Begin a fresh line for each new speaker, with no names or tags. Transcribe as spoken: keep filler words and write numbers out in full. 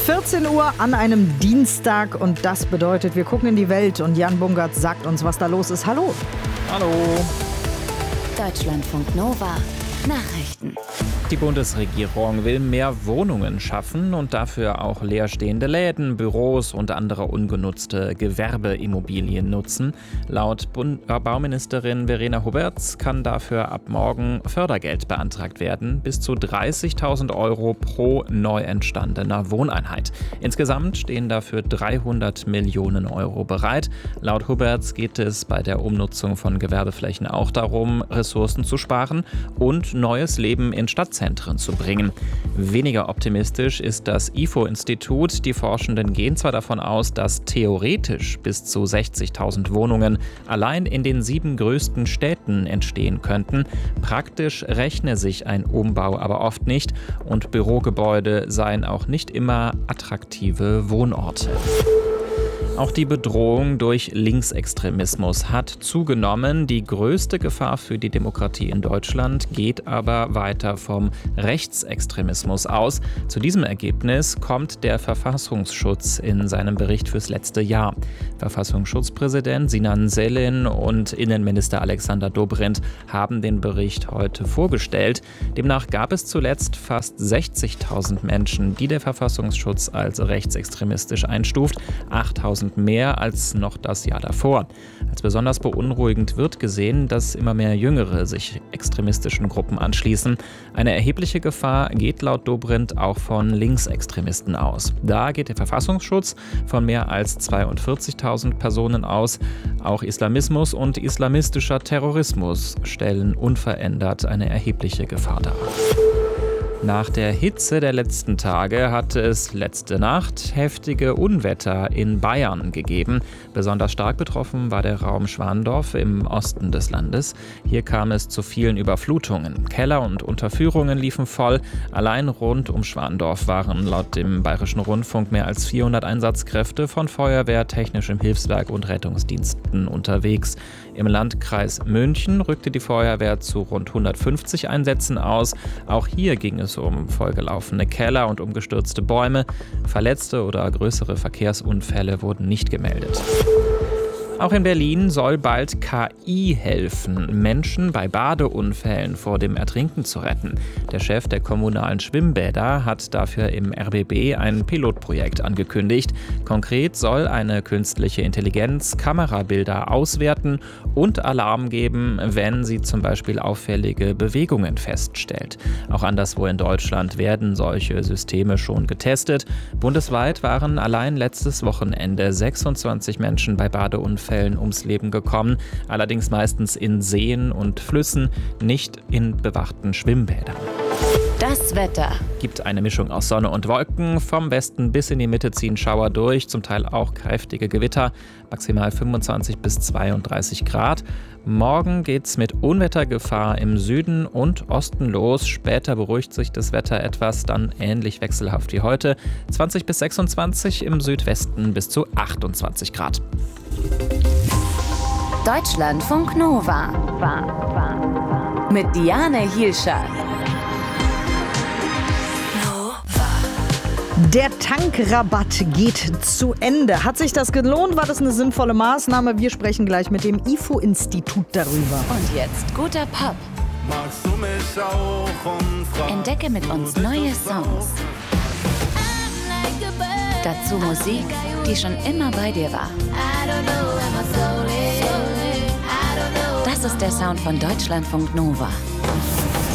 vierzehn Uhr an einem Dienstag und das bedeutet, wir gucken in die Welt und Jan Bungert sagt uns, was da los ist. Hallo.
Hallo.
Deutschlandfunk Nova. Nachrichten.
Die Bundesregierung will mehr Wohnungen schaffen und dafür auch leerstehende Läden, Büros und andere ungenutzte Gewerbeimmobilien nutzen. Laut Bund- Bauministerin Verena Huberts kann dafür ab morgen Fördergeld beantragt werden, bis zu dreißigtausend Euro pro neu entstandener Wohneinheit. Insgesamt stehen dafür dreihundert Millionen Euro bereit. Laut Huberts geht es bei der Umnutzung von Gewerbeflächen auch darum, Ressourcen zu sparen und neues Leben in Stadtzentren zu bringen. Weniger optimistisch ist das I F O-Institut. Die Forschenden gehen zwar davon aus, dass theoretisch bis zu sechzigtausend Wohnungen allein in den sieben größten Städten entstehen könnten. Praktisch rechne sich ein Umbau aber oft nicht und Bürogebäude seien auch nicht immer attraktive Wohnorte. Auch die Bedrohung durch Linksextremismus hat zugenommen. Die größte Gefahr für die Demokratie in Deutschland geht aber weiter vom Rechtsextremismus aus. Zu diesem Ergebnis kommt der Verfassungsschutz in seinem Bericht fürs letzte Jahr. Verfassungsschutzpräsident Sinan Selin und Innenminister Alexander Dobrindt haben den Bericht heute vorgestellt. Demnach gab es zuletzt fast sechzigtausend Menschen, die der Verfassungsschutz als rechtsextremistisch einstuft. achttausend mehr als noch das Jahr davor. Als besonders beunruhigend wird gesehen, dass immer mehr Jüngere sich extremistischen Gruppen anschließen. Eine erhebliche Gefahr geht laut Dobrindt auch von Linksextremisten aus. Da geht der Verfassungsschutz von mehr als zweiundvierzigtausend Personen aus. Auch Islamismus und islamistischer Terrorismus stellen unverändert eine erhebliche Gefahr dar. Nach der Hitze der letzten Tage hat es letzte Nacht heftige Unwetter in Bayern gegeben. Besonders stark betroffen war der Raum Schwandorf im Osten des Landes. Hier kam es zu vielen Überflutungen. Keller und Unterführungen liefen voll. Allein rund um Schwandorf waren laut dem Bayerischen Rundfunk mehr als vierhundert Einsatzkräfte von Feuerwehr, Technischem Hilfswerk und Rettungsdiensten unterwegs. Im Landkreis München rückte die Feuerwehr zu rund hundertfünfzig Einsätzen aus. Auch hier ging es um vollgelaufene Keller und umgestürzte Bäume. Verletzte oder größere Verkehrsunfälle wurden nicht gemeldet. Auch in Berlin soll bald K I helfen, Menschen bei Badeunfällen vor dem Ertrinken zu retten. Der Chef der kommunalen Schwimmbäder hat dafür im R B B ein Pilotprojekt angekündigt. Konkret soll eine künstliche Intelligenz Kamerabilder auswerten und Alarm geben, wenn sie zum Beispiel auffällige Bewegungen feststellt. Auch anderswo in Deutschland werden solche Systeme schon getestet. Bundesweit waren allein letztes Wochenende sechsundzwanzig Menschen bei Badeunfällen ums Leben gekommen, allerdings meistens in Seen und Flüssen, nicht in bewachten Schwimmbädern.
Das Wetter.
Gibt eine Mischung aus Sonne und Wolken. Vom Westen bis in die Mitte ziehen Schauer durch, zum Teil auch kräftige Gewitter. Maximal fünfundzwanzig bis zweiunddreißig Grad. Morgen geht's mit Unwettergefahr im Süden und Osten los. Später beruhigt sich das Wetter etwas, dann ähnlich wechselhaft wie heute. zwanzig bis sechsundzwanzig, im Südwesten bis zu achtundzwanzig Grad.
Deutschlandfunk Nova. Mit Diane Hielscher.
Der Tankrabatt geht zu Ende. Hat sich das gelohnt? War das eine sinnvolle Maßnahme? Wir sprechen gleich mit dem I F O-Institut darüber.
Und jetzt guter Pop.
Magst du mich auch umfragen?
Entdecke mit uns neue Songs. Dazu Musik, die schon immer bei dir war. Das ist der Sound von Deutschlandfunk Nova.